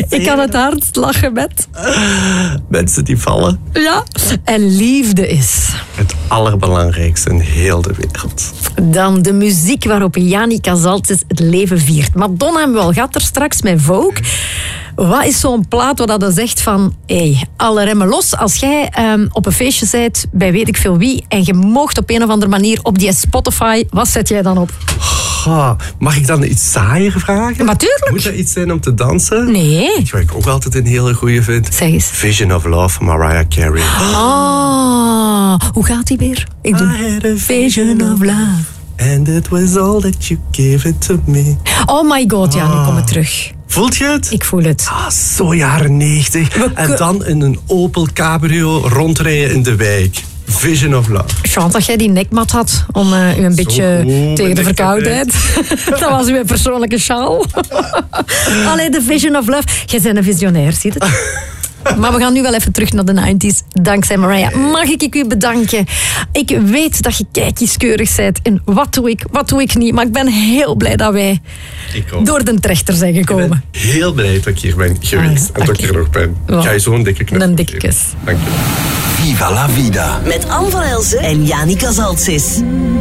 Ik kan het hardst lachen met... Mensen die vallen. Ja, en liefde is... Het allerbelangrijkste in heel de wereld. Dan de muziek waarop Yannick Cazaltes het leven viert. Madonna hebben we al gehad er straks met Vogue. Wat is zo'n plaat waar dat zegt van... alle remmen los. Als jij op een feestje bent bij weet ik veel wie... en je moogt op een of andere manier op die Spotify... wat zet jij dan op? Mag ik dan iets saaier vragen? Natuurlijk. Moet dat iets zijn om te dansen? Nee. Weet je wat ik ook altijd een hele goeie vind? Zeg eens. Vision of Love van Mariah Carey. Hoe gaat die weer? Ik doe I had a Vision of Love. And it was all that you gave it to me. Oh my god, ja, nu kom ik terug. Voelt je het? Ik voel het. Zo jaren 90. En dan in een Opel Cabrio rondrijden in de wijk. Vision of Love. Chance dat jij die nekmat had om u een beetje tegen de verkoudheid. Dat was uw persoonlijke sjaal. Allee, de Vision of Love. Jij bent een visionair, zie je het? Maar we gaan nu wel even terug naar de 90s. Dankzij Mariah. Mag ik u bedanken? Ik weet dat je kijkieskeurig bent. En wat doe ik niet. Maar ik ben heel blij dat wij door de trechter zijn gekomen. Ik ben heel blij dat ik hier ben geweest. En dat ik er nog ben. Ik ga je zo'n dikke knuffel Een dikke kus. Dank je. Viva la vida. Met Anne van Elzen en Yannick Cazaltes.